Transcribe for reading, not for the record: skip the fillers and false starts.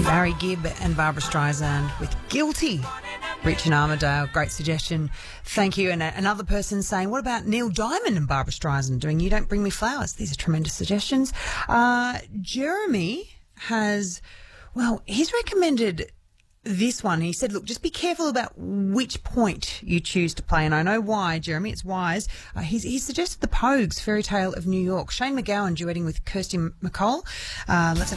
Barry Gibb and Barbara Streisand with Guilty. Richard Armadale, great suggestion. Thank you. And another person saying, what about Neil Diamond and Barbara Streisand doing You Don't Bring Me Flowers? These are tremendous suggestions. Jeremy has, well, he's recommended this one. He said, look, just be careful about which point you choose to play. And I know why, Jeremy. It's wise. He suggested the Pogues, Fairy Tale of New York. Shane McGowan duetting with Kirsty MacColl. Let's have